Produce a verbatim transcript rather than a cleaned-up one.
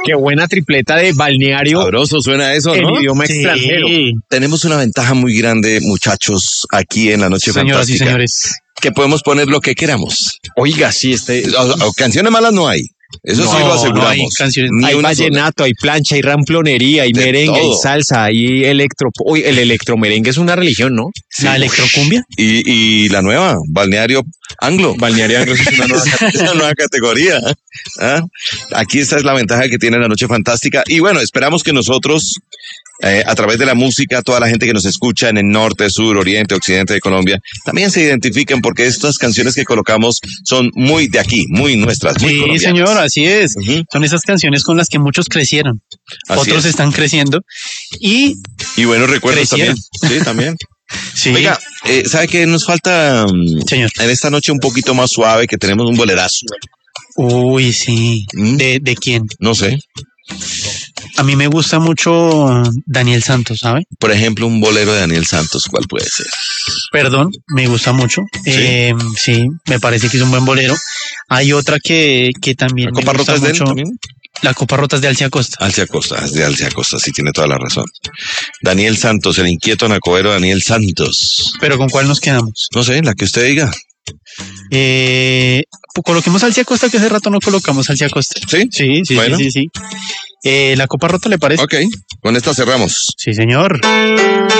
Qué buena tripleta de balneario. Sabroso suena eso, en ¿no? idioma Sí. extranjero. Tenemos una ventaja muy grande, muchachos, aquí en La Noche Señoras y Fantástica. señores. Que podemos poner lo que queramos. Oiga, sí, este. O- o canciones malas no hay. Eso No, sí lo no aseguramos. hay canciones- Ni Hay una sola. vallenato, hay plancha, hay ramplonería, hay De merengue, todo. hay salsa, hay electro. Uy, el electromerengue es una religión, ¿no? La electrocumbia. Y, y la nueva, Balneario Anglo. Balneario Anglo es una nueva Es una nueva categoría. ¿Ah? Aquí esta es la ventaja que tiene La Noche Fantástica. Y bueno, esperamos que nosotros, eh, a través de la música, toda la gente que nos escucha en el norte, sur, oriente, occidente de Colombia, también se identifiquen porque estas canciones que colocamos son muy de aquí, muy nuestras, muy Sí, colombianas. señor, así es. Ujú. Son esas canciones con las que muchos crecieron. Así Otros es. están creciendo. Y Y buenos recuerdos Crecieron. también. Sí, también. sí, Oiga, eh, ¿sabe qué nos falta mm, señor. en esta noche un poquito más suave? Que tenemos un bolerazo. Uy, sí. ¿Mm? ¿De, de quién? No sé. A mí me gusta mucho Daniel Santos, ¿sabe? Por ejemplo, un bolero de Daniel Santos, ¿cuál puede ser? Perdón, me gusta mucho. Sí. Eh, sí, me parece que es un buen bolero. Hay otra que, que también ¿La Copa me gusta Rota es de él mucho. también? La Copa Rotas de Alcia Costa. Alcia Costa, es de Alcia Costa, sí tiene toda la razón. Daniel Santos, el inquieto nacoero Daniel Santos. Pero ¿con cuál nos quedamos? No sé, la que usted diga. Eh, pues coloquemos Alcia Costa, que hace rato no colocamos Alcia Costa. ¿Sí? Sí, sí, Bueno. sí, sí, sí. Eh, la Copa Rota, ¿le parece? Ok, con esta cerramos. Sí, señor.